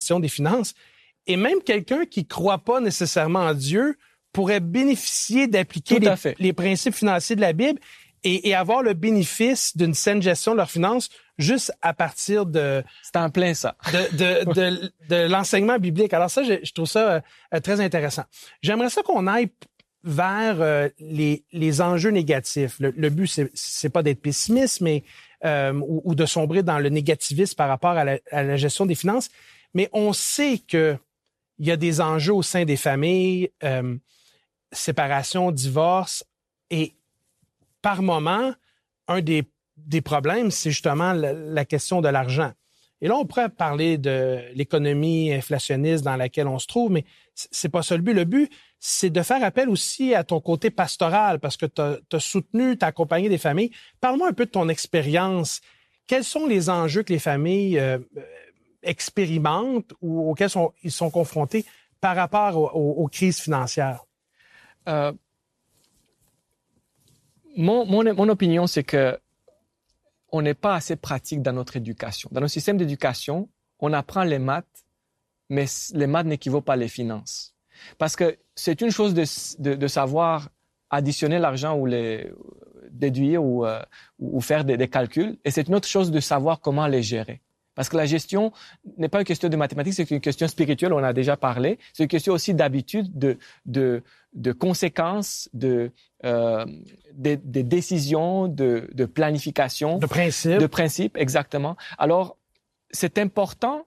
gestion des finances. Et même quelqu'un qui ne croit pas nécessairement en Dieu pourrait bénéficier d'appliquer les principes financiers de la Bible et avoir le bénéfice d'une saine gestion de leurs finances juste à partir de... C'est en plein ça. de l'enseignement biblique. Alors ça, je trouve ça très intéressant. J'aimerais ça qu'on aille vers les enjeux négatifs. Le but, c'est pas d'être pessimiste, mais ou de sombrer dans le négativisme par rapport à la gestion des finances. Mais on sait que il y a des enjeux au sein des familles, séparation, divorce, et par moment, un des problèmes, c'est justement la question de l'argent. Et là, on pourrait parler de l'économie inflationniste dans laquelle on se trouve, mais c'est pas ça le but. Le but, c'est de faire appel aussi à ton côté pastoral, parce que tu as soutenu, tu as accompagné des familles. Parle-moi un peu de ton expérience. Quels sont les enjeux que les familles expérimentent ou auxquels ils sont confrontés par rapport aux crises financières? Mon opinion, c'est que on n'est pas assez pratique dans notre éducation. Dans notre système d'éducation, on apprend les maths, mais les maths n'équivaut pas les finances. Parce que c'est une chose de savoir additionner l'argent ou les déduire ou faire des calculs, et c'est une autre chose de savoir comment les gérer. Parce que la gestion n'est pas une question de mathématiques, c'est une question spirituelle, on a déjà parlé. C'est une question aussi d'habitude, de conséquences, des décisions, de planification. De principes, exactement. Alors, c'est important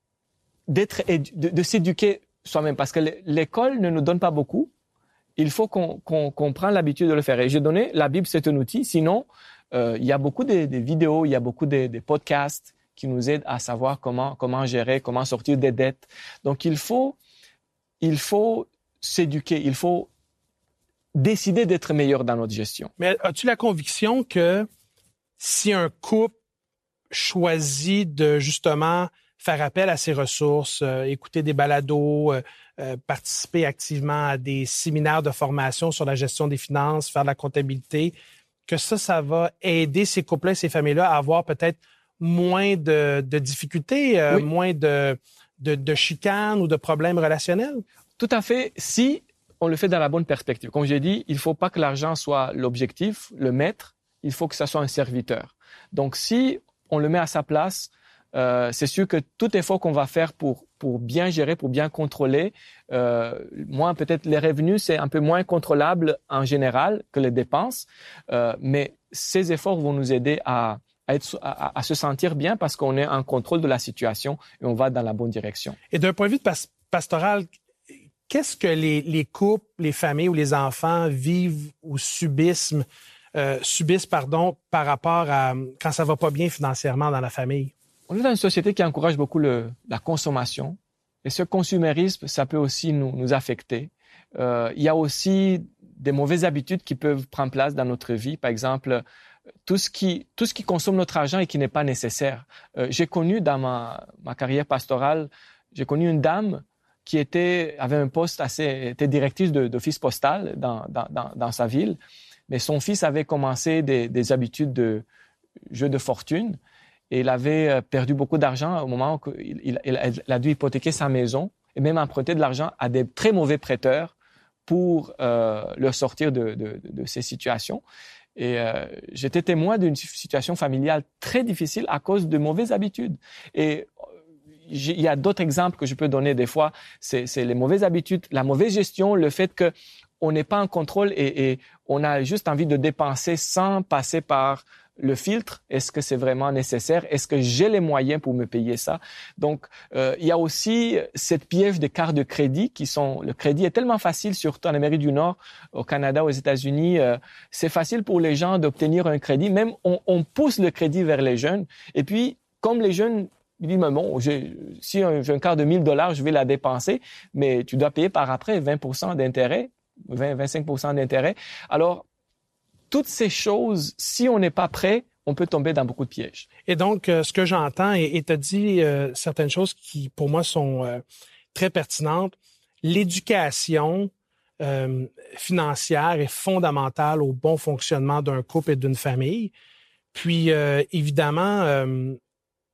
de s'éduquer soi-même parce que l'école ne nous donne pas beaucoup. Il faut qu'on prenne l'habitude de le faire. Et j'ai donné, la Bible, c'est un outil. Sinon, il y a beaucoup de vidéos, il y a beaucoup de podcasts qui nous aident à savoir comment gérer, comment sortir des dettes. Donc, il faut s'éduquer, il faut décider d'être meilleur dans notre gestion. Mais as-tu la conviction que si un couple choisit de justement faire appel à ses ressources, écouter des balados, participer activement à des séminaires de formation sur la gestion des finances, faire de la comptabilité, que ça va aider ces couples-là et ces familles-là à avoir peut-être moins de difficultés, oui. moins de chicanes ou de problèmes relationnels? Tout à fait, si on le fait dans la bonne perspective. Comme j'ai dit, il ne faut pas que l'argent soit l'objectif, le maître, il faut que ça soit un serviteur. Donc, si on le met à sa place, c'est sûr que tout effort qu'on va faire pour bien gérer, pour bien contrôler, moi, peut-être les revenus, c'est un peu moins contrôlable en général que les dépenses, mais ces efforts vont nous aider à se sentir bien parce qu'on est en contrôle de la situation et on va dans la bonne direction. Et d'un point de vue pastoral, qu'est-ce que les couples, les familles ou les enfants vivent ou subissent par rapport à quand ça va pas bien financièrement dans la famille? On est dans une société qui encourage beaucoup la consommation. Et ce consumérisme, ça peut aussi nous affecter. Il y a aussi des mauvaises habitudes qui peuvent prendre place dans notre vie. Par exemple, tout ce qui consomme notre argent et qui n'est pas nécessaire. J'ai connu dans ma carrière pastorale, j'ai connu une dame qui avait un poste était directrice d'office postal dans sa ville, mais son fils avait commencé des habitudes de jeu de fortune et il avait perdu beaucoup d'argent au moment où il a dû hypothéquer sa maison et même emprunter de l'argent à des très mauvais prêteurs pour le sortir de ces situations. Et j'étais témoin d'une situation familiale très difficile à cause de mauvaises habitudes. Et il y a d'autres exemples que je peux donner des fois. C'est les mauvaises habitudes, la mauvaise gestion, le fait que on n'est pas en contrôle et on a juste envie de dépenser sans passer par le filtre. Est-ce que c'est vraiment nécessaire? Est-ce que j'ai les moyens pour me payer ça? Donc, il y a aussi cette piège des cartes de crédit le crédit est tellement facile, surtout en Amérique du Nord, au Canada, aux États-Unis. C'est facile pour les gens d'obtenir un crédit. Même, on pousse le crédit vers les jeunes. Et puis, comme les jeunes, ils disent, mais bon, si j'ai une carte de $1,000, je vais la dépenser, mais tu dois payer par après 20% d'intérêt, 25% d'intérêt. Alors, toutes ces choses, si on n'est pas prêt, on peut tomber dans beaucoup de pièges. Et donc, ce que j'entends, et tu as dit certaines choses qui, pour moi, sont très pertinentes. L'éducation financière est fondamentale au bon fonctionnement d'un couple et d'une famille. Puis, évidemment,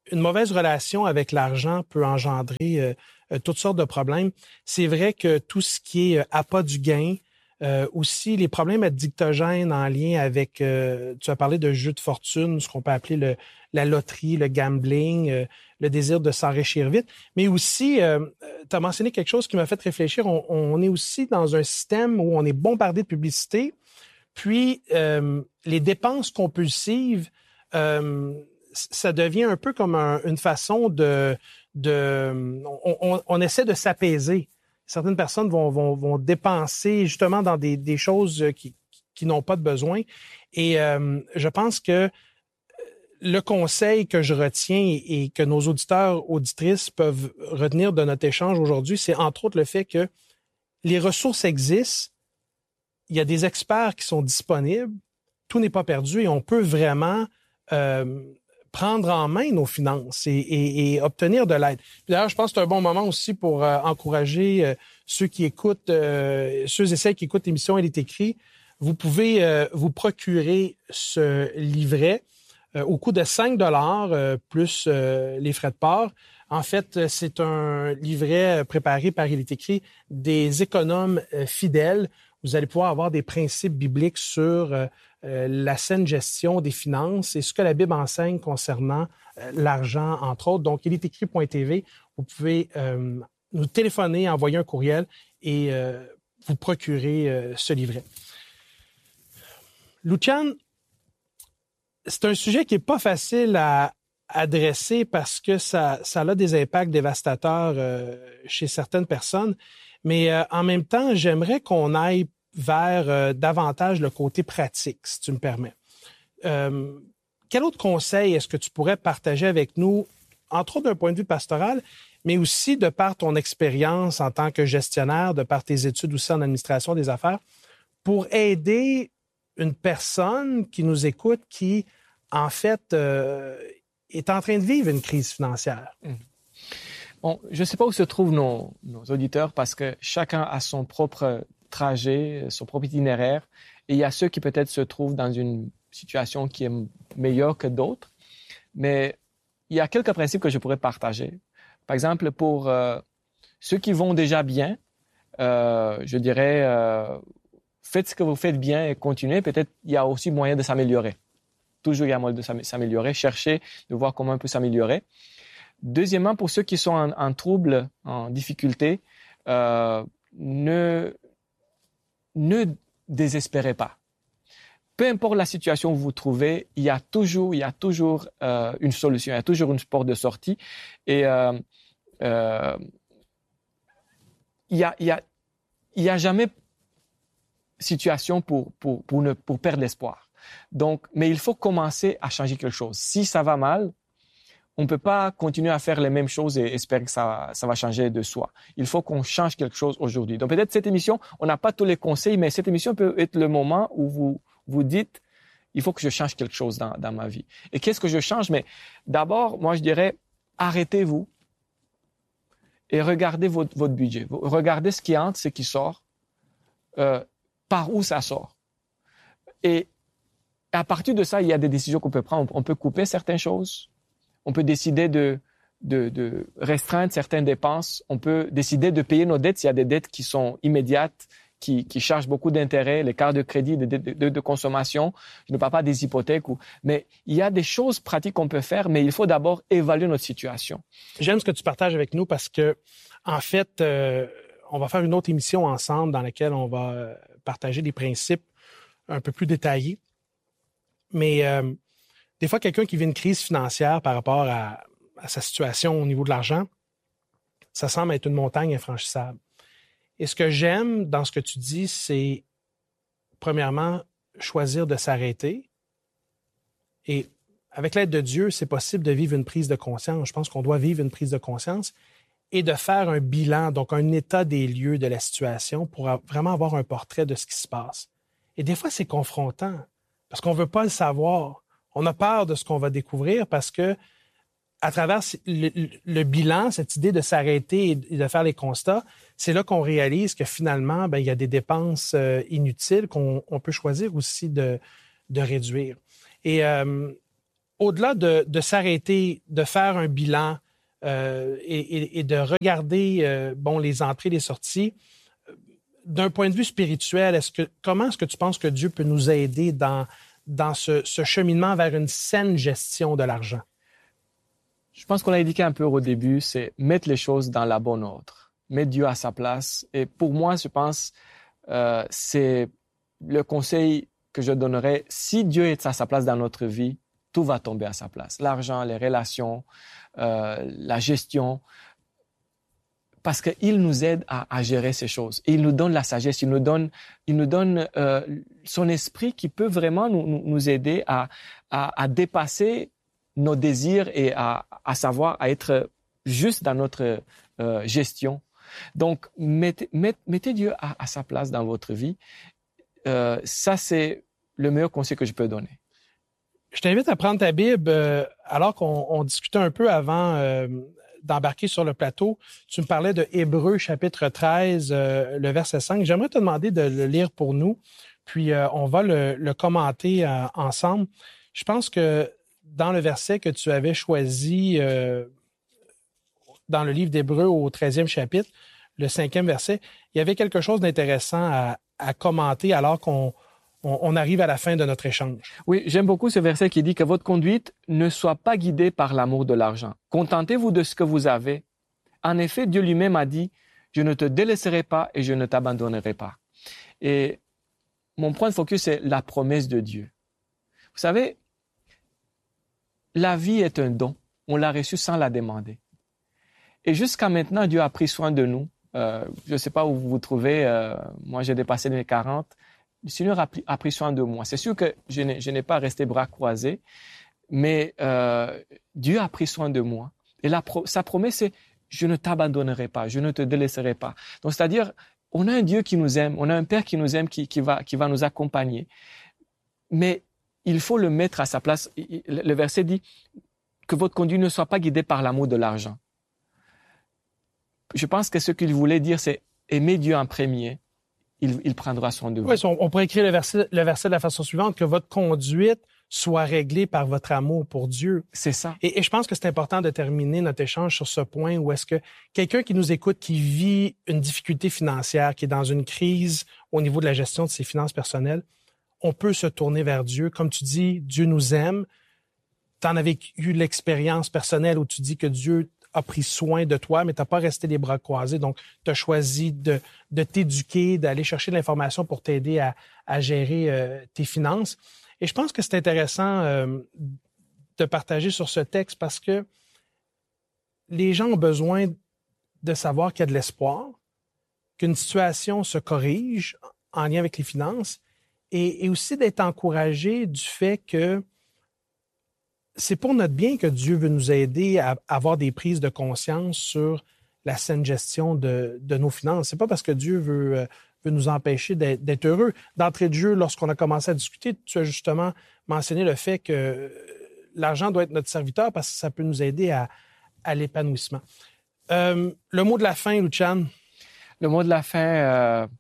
une mauvaise relation avec l'argent peut engendrer toutes sortes de problèmes. C'est vrai que tout ce qui est appât du gain, aussi les problèmes addictogènes en lien avec, tu as parlé de jeux de fortune, ce qu'on peut appeler la loterie, le gambling, le désir de s'enrichir vite, mais aussi, tu as mentionné quelque chose qui m'a fait réfléchir, on est aussi dans un système où on est bombardé de publicité, puis les dépenses compulsives, ça devient un peu comme une façon on essaie de s'apaiser. Certaines personnes vont dépenser justement dans des choses qui n'ont pas de besoin. Et je pense que le conseil que je retiens et que nos auditeurs, auditrices peuvent retenir de notre échange aujourd'hui, c'est entre autres le fait que les ressources existent, il y a des experts qui sont disponibles, tout n'est pas perdu et on peut vraiment prendre en main nos finances et obtenir de l'aide. D'ailleurs, je pense que c'est un bon moment aussi pour encourager ceux qui écoutent, ceux et celles qui écoutent l'émission Elle est écrit. Vous pouvez vous procurer ce livret au coût de 5 $ plus les frais de port. En fait, c'est un livret préparé par Il est écrit des économes fidèles. Vous allez pouvoir avoir des principes bibliques sur la saine gestion des finances et ce que la Bible enseigne concernant l'argent, entre autres. Donc, il est écrit.tv. Vous pouvez nous téléphoner, envoyer un courriel et vous procurer ce livret. Lucian, c'est un sujet qui n'est pas facile à adresser parce que ça a des impacts dévastateurs chez certaines personnes. Mais en même temps, j'aimerais qu'on aille vers davantage le côté pratique, si tu me permets. Quel autre conseil est-ce que tu pourrais partager avec nous, entre autres d'un point de vue pastoral, mais aussi de par ton expérience en tant que gestionnaire, de par tes études aussi en administration des affaires, pour aider une personne qui nous écoute qui, en fait, est en train de vivre une crise financière? Bon, je ne sais pas où se trouvent nos auditeurs parce que chacun a son propre trajet, son propre itinéraire. Et il y a ceux qui peut-être se trouvent dans une situation qui est meilleure que d'autres. Mais il y a quelques principes que je pourrais partager. Par exemple, pour ceux qui vont déjà bien, je dirais, faites ce que vous faites bien et continuez. Peut-être il y a aussi moyen de s'améliorer. Toujours il y a moyen de s'améliorer. Cherchez de voir comment on peut s'améliorer. Deuxièmement, pour ceux qui sont en trouble, en difficulté, ne désespérez pas. Peu importe la situation où vous vous trouvez, il y a toujours une solution, il y a toujours une porte de sortie. Et il y a jamais situation pour perdre l'espoir. Donc, mais il faut commencer à changer quelque chose. Si ça va mal, on ne peut pas continuer à faire les mêmes choses et espérer que ça va changer de soi. Il faut qu'on change quelque chose aujourd'hui. Donc peut-être cette émission, on n'a pas tous les conseils, mais cette émission peut être le moment où vous dites, il faut que je change quelque chose dans ma vie. Et qu'est-ce que je change? Mais d'abord, moi je dirais, arrêtez-vous et regardez votre budget. Regardez ce qui entre, ce qui sort, par où ça sort. Et à partir de ça, il y a des décisions qu'on peut prendre. On peut couper certaines choses. On peut décider de restreindre certaines dépenses. On peut décider de payer nos dettes s'il y a des dettes qui sont immédiates, qui chargent beaucoup d'intérêts, les cartes de crédit, de consommation. Je ne parle pas des hypothèques. Mais il y a des choses pratiques qu'on peut faire, mais il faut d'abord évaluer notre situation. J'aime ce que tu partages avec nous parce que, en fait, on va faire une autre émission ensemble dans laquelle on va partager des principes un peu plus détaillés. Mais des fois, quelqu'un qui vit une crise financière par rapport à sa situation au niveau de l'argent, ça semble être une montagne infranchissable. Et ce que j'aime dans ce que tu dis, c'est, premièrement, choisir de s'arrêter. Et avec l'aide de Dieu, c'est possible de vivre une prise de conscience. Je pense qu'on doit vivre une prise de conscience et de faire un bilan, donc un état des lieux de la situation pour vraiment avoir un portrait de ce qui se passe. Et des fois, c'est confrontant parce qu'on ne veut pas le savoir. On a peur de ce qu'on va découvrir parce que, à travers le bilan, cette idée de s'arrêter et de faire les constats, c'est là qu'on réalise que finalement, il y a des dépenses inutiles qu'on peut choisir aussi de réduire. Et au-delà de s'arrêter, de faire un bilan et de regarder les entrées, les sorties, d'un point de vue spirituel, comment est-ce que tu penses que Dieu peut nous aider dans ce cheminement vers une saine gestion de l'argent? Je pense qu'on l'a indiqué un peu au début, c'est mettre les choses dans la bonne ordre, mettre Dieu à sa place. Et pour moi, je pense, c'est le conseil que je donnerais. Si Dieu est à sa place dans notre vie, tout va tomber à sa place. L'argent, les relations, la gestion, parce qu'il nous aide à gérer ces choses. Et il nous donne la sagesse, il nous donne son esprit qui peut vraiment nous aider à dépasser nos désirs et à être juste dans notre gestion. Donc, mettez Dieu à sa place dans votre vie. Ça, c'est le meilleur conseil que je peux donner. Je t'invite à prendre ta Bible. Alors qu'on discutait un peu avant d'embarquer sur le plateau, tu me parlais de Hébreux chapitre 13, le verset 5. J'aimerais te demander de le lire pour nous, puis on va le commenter ensemble. Je pense que dans le verset que tu avais choisi dans le livre d'Hébreux au 13e chapitre, le 5e verset, il y avait quelque chose d'intéressant à commenter alors qu'on arrive à la fin de notre échange. Oui, j'aime beaucoup ce verset qui dit que votre conduite ne soit pas guidée par l'amour de l'argent. Contentez-vous de ce que vous avez. En effet, Dieu lui-même a dit, je ne te délaisserai pas et je ne t'abandonnerai pas. Et mon point de focus, c'est la promesse de Dieu. Vous savez, la vie est un don. On l'a reçu sans la demander. Et jusqu'à maintenant, Dieu a pris soin de nous. Je ne sais pas où vous vous trouvez. Moi, j'ai dépassé les 40. Le Seigneur a pris soin de moi. C'est sûr que je n'ai pas resté bras croisés, mais Dieu a pris soin de moi. Et sa promesse, c'est « je ne t'abandonnerai pas, je ne te délaisserai pas ». Donc, c'est-à-dire, on a un Dieu qui nous aime, on a un Père qui nous aime, qui va nous accompagner. Mais il faut le mettre à sa place. Le verset dit que votre conduite ne soit pas guidée par l'amour de l'argent. Je pense que ce qu'il voulait dire, c'est aimer Dieu en premier. Il prendra soin de vous. Oui, on pourrait écrire le verset de la façon suivante, que votre conduite soit réglée par votre amour pour Dieu. C'est ça. Et je pense que c'est important de terminer notre échange sur ce point où est-ce que quelqu'un qui nous écoute, qui vit une difficulté financière, qui est dans une crise au niveau de la gestion de ses finances personnelles, on peut se tourner vers Dieu. Comme tu dis, Dieu nous aime. Tu en as vécu l'expérience personnelle où tu dis que Dieu a pris soin de toi, mais tu n'as pas resté les bras croisés. Donc, tu as choisi de t'éduquer, d'aller chercher de l'information pour t'aider à gérer tes finances. Et je pense que c'est intéressant de partager sur ce texte parce que les gens ont besoin de savoir qu'il y a de l'espoir, qu'une situation se corrige en lien avec les finances et aussi d'être encouragé du fait que c'est pour notre bien que Dieu veut nous aider à avoir des prises de conscience sur la saine gestion de nos finances. C'est pas parce que Dieu veut nous empêcher d'être heureux. D'entrée de jeu, lorsqu'on a commencé à discuter, tu as justement mentionné le fait que l'argent doit être notre serviteur parce que ça peut nous aider à l'épanouissement. Le mot de la fin, Lucian. Le mot de la fin,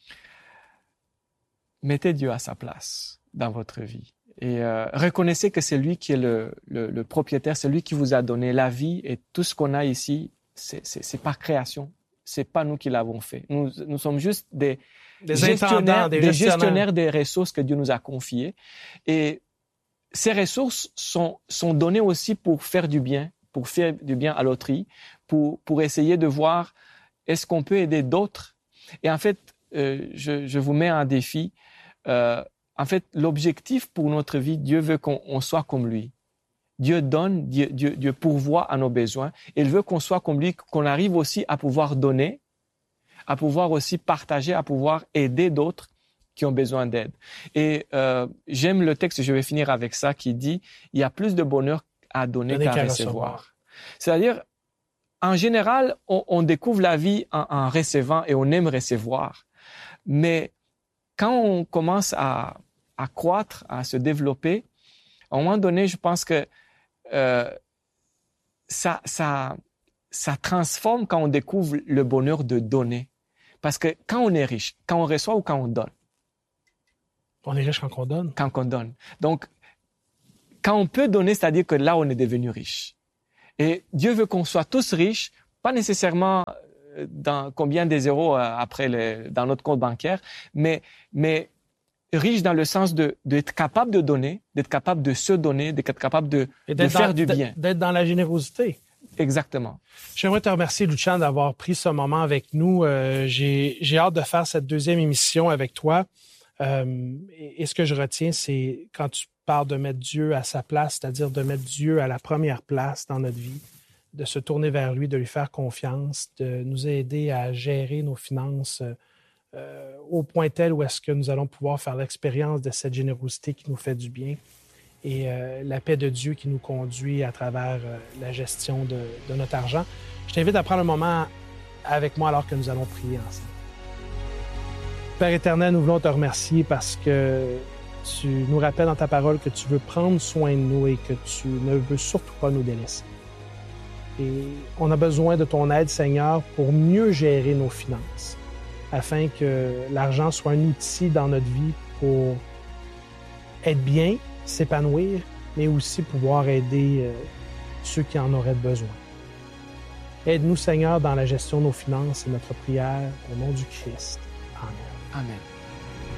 mettez Dieu à sa place dans votre vie. Et reconnaissez que c'est lui qui est le propriétaire, c'est lui qui vous a donné la vie et tout ce qu'on a ici, c'est par création. C'est pas nous qui l'avons fait. Nous sommes juste des gestionnaires des ressources que Dieu nous a confiées. Et ces ressources sont données aussi pour faire du bien à l'autrui, pour essayer de voir est-ce qu'on peut aider d'autres. Et en fait, je vous mets un défi. En fait, l'objectif pour notre vie, Dieu veut qu'on soit comme lui. Dieu donne, Dieu pourvoit à nos besoins. Il veut qu'on soit comme lui, qu'on arrive aussi à pouvoir donner, à pouvoir aussi partager, à pouvoir aider d'autres qui ont besoin d'aide. Et j'aime le texte, je vais finir avec ça, qui dit « Il y a plus de bonheur à donner qu'à recevoir ». C'est-à-dire, en général, on découvre la vie en recevant et on aime recevoir. Mais quand on commence à croître, à se développer, à un moment donné, je pense que ça transforme quand on découvre le bonheur de donner. Parce que quand on est riche, quand on reçoit ou quand on donne? On est riche quand on donne. Quand on donne. Donc, quand on peut donner, c'est-à-dire que là, on est devenu riche. Et Dieu veut qu'on soit tous riches, pas nécessairement dans combien des euros dans notre compte bancaire, mais riche dans le sens d'être capable de donner, d'être capable de se donner, d'être capable de faire du bien. D'être dans la générosité. Exactement. J'aimerais te remercier, Lucian, d'avoir pris ce moment avec nous. J'ai hâte de faire cette deuxième émission avec toi. Et ce que je retiens, c'est quand tu parles de mettre Dieu à sa place, c'est-à-dire de mettre Dieu à la première place dans notre vie, de se tourner vers lui, de lui faire confiance, de nous aider à gérer nos finances au point tel où est-ce que nous allons pouvoir faire l'expérience de cette générosité qui nous fait du bien et la paix de Dieu qui nous conduit à travers la gestion de notre argent. Je t'invite à prendre un moment avec moi alors que nous allons prier ensemble. Père éternel, nous voulons te remercier parce que tu nous rappelles dans ta parole que tu veux prendre soin de nous et que tu ne veux surtout pas nous délaisser. Et on a besoin de ton aide, Seigneur, pour mieux gérer nos finances, afin que l'argent soit un outil dans notre vie pour être bien, s'épanouir, mais aussi pouvoir aider ceux qui en auraient besoin. Aide-nous, Seigneur, dans la gestion de nos finances et notre prière au nom du Christ. Amen. Amen.